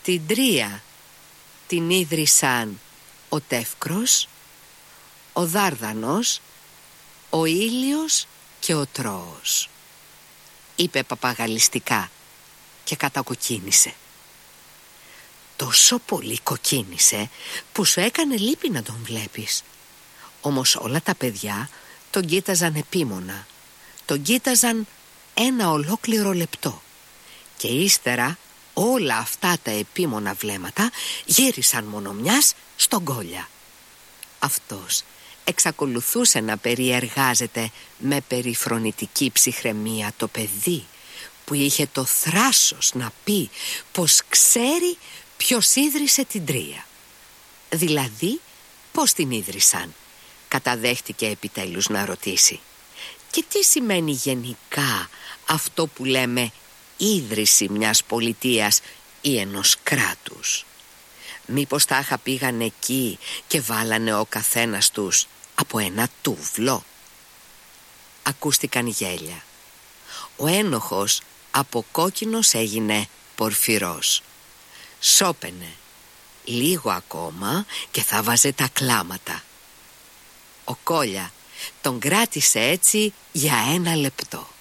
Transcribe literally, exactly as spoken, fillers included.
Την Τρία την ίδρυσαν ο Τεύκρος, ο Δάρδανος, ο Ήλιος και ο Τρόος, είπε παπαγαλιστικά και κατακοκκίνησε. Τόσο πολύ κοκκίνησε που σου έκανε λύπη να τον βλέπεις. Όμως όλα τα παιδιά τον κοίταζαν επίμονα. Τον κοίταζαν ένα ολόκληρο λεπτό. Και ύστερα όλα αυτά τα επίμονα βλέμματα γύρισαν μόνο μιας στον Κόλια. Αυτός εξακολουθούσε να περιεργάζεται με περιφρονητική ψυχραιμία το παιδί που είχε το θράσος να πει πως ξέρει ποιος ίδρυσε την Τρία. Δηλαδή πως την ίδρυσαν, καταδέχτηκε επιτέλους να ρωτήσει. Και τι σημαίνει γενικά αυτό που λέμε ίδρυση μιας πολιτείας ή ενός κράτους? Μήπως τα είχα πήγαν εκεί και βάλανε ο καθένας τους από ένα τούβλο? Ακούστηκαν γέλια. Ο ένοχος από κόκκινος έγινε πορφυρός. Σώπαινε. Λίγο ακόμα και θα βάζε τα κλάματα. Ο Κόλια τον κράτησε έτσι για ένα λεπτό.